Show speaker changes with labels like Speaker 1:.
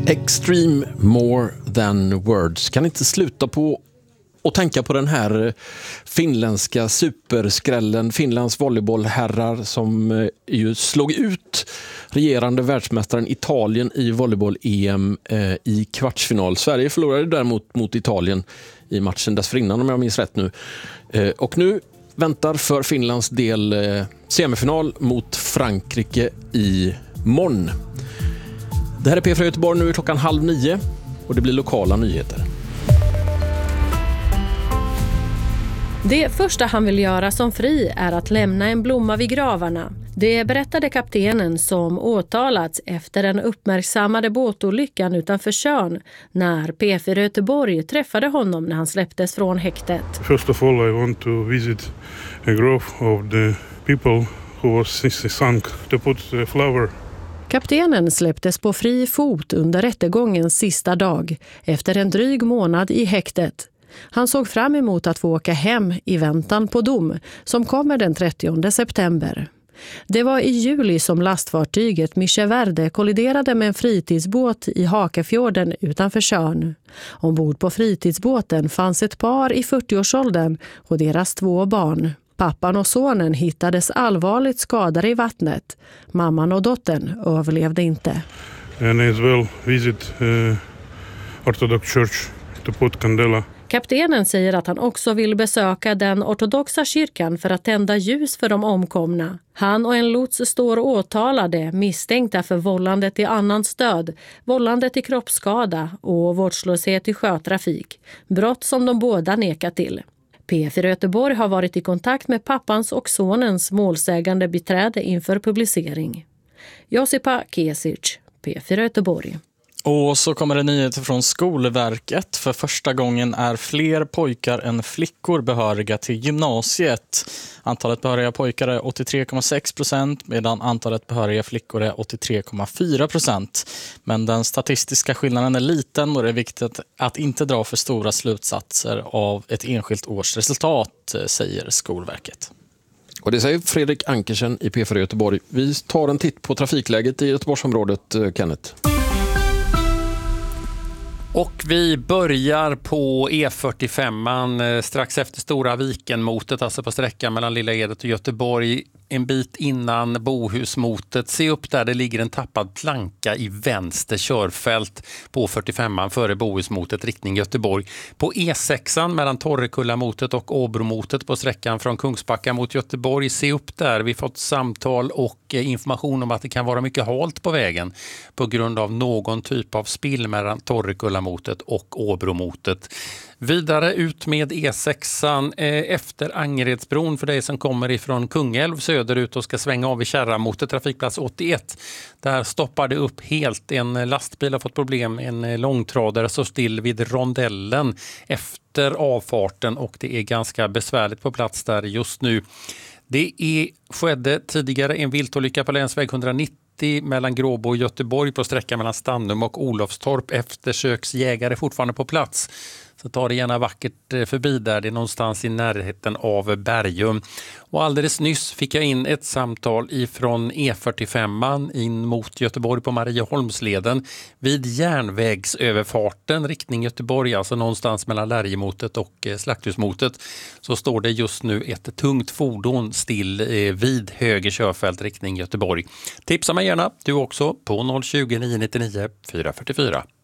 Speaker 1: Extreme more than words. Kan inte sluta på och tänka på den här finländska superskrällen, Finlands volleybollherrar som ju slog ut regerande världsmästaren Italien i volleyboll-EM i kvartsfinal. Sverige förlorade däremot mot Italien i matchen dessförinnan, om jag minns rätt nu. Och nu väntar för Finlands del semifinal mot Frankrike i morgon. Det här är P4 Göteborg, nu är klockan 8:30 och det blir lokala nyheter.
Speaker 2: Det första han vill göra som fri är att lämna en blomma vid gravarna. Det berättade kaptenen som åtalats efter den uppmärksammade båtolyckan utanför Tjörn när P4 Göteborg träffade honom när han släpptes från häktet.
Speaker 3: First of all, I want to visit a grave of the people who was sunk to put a flower.
Speaker 2: Kaptenen släpptes på fri fot under rättegångens sista dag efter en dryg månad i häktet. Han såg fram emot att få åka hem i väntan på dom som kommer den 30 september. Det var i juli som lastfartyget Mische Verde kolliderade med en fritidsbåt i Hakefjorden utanför Tjörn. Ombord på fritidsbåten fanns ett par i 40-årsåldern och deras 2 barn. Pappan och sonen hittades allvarligt skadade i vattnet. Mamman och dottern överlevde inte.
Speaker 3: And as well visit Orthodox Church to put candela.
Speaker 2: Kaptenen säger att han också vill besöka den ortodoxa kyrkan för att tända ljus för de omkomna. Han och en lots står åtalade, misstänkta för vållande till annans död, vållande till kroppsskada och vårdslöshet i sjötrafik. Brott som de båda nekar till. P4 Göteborg har varit i kontakt med pappans och sonens målsägande beträde inför publicering. Josipa Kesic, P4 Göteborg.
Speaker 4: Och så kommer det nyheter från Skolverket. För första gången är fler pojkar än flickor behöriga till gymnasiet. Antalet behöriga pojkar är 83,6% medan antalet behöriga flickor är 83,4%. Men den statistiska skillnaden är liten och det är viktigt att inte dra för stora slutsatser av ett enskilt års resultat, säger Skolverket.
Speaker 1: Och det säger Fredrik Ankersen i P4 Göteborg. Vi tar en titt på trafikläget i Göteborgsområdet, Kenneth.
Speaker 5: Och vi börjar på E45 strax efter Stora Vikenmotet, alltså på sträckan mellan Lilla Edet och Göteborg. En bit innan Bohusmotet. Se upp där, det ligger en tappad planka i vänster körfält på 45an före Bohusmotet riktning Göteborg. På E6an mellan Torrekullamotet och Åbromotet på sträckan från Kungsbacka mot Göteborg. Se upp där, vi fått samtal och information om att det kan vara mycket halt på vägen på grund av någon typ av spill mellan Torrekullamotet och Åbromotet. Vidare ut med E6an efter Angeredsbron för dig som kommer ifrån Kungälv söderut och ska svänga av i Kärra mot trafikplats 81. Där stoppar det upp helt. En lastbil har fått problem. En långtradare står still vid rondellen efter avfarten och det är ganska besvärligt på plats där just nu. Skedde tidigare en viltolycka på länsväg 190 mellan Gråbo och Göteborg på sträckan mellan Stannum och Olofstorp. Eftersöksjägare fortfarande på plats. Så tar det gärna vackert förbi där, det är någonstans i närheten av Bergum. Och alldeles nyss fick jag in ett samtal ifrån E45 in mot Göteborg på Marieholmsleden. Vid järnvägsöverfarten riktning Göteborg, alltså någonstans mellan Lärjemotet och Slakthusmotet, så står det just nu ett tungt fordon still vid höger körfält riktning Göteborg. Tipsa mig gärna, du också, på 020 999 444.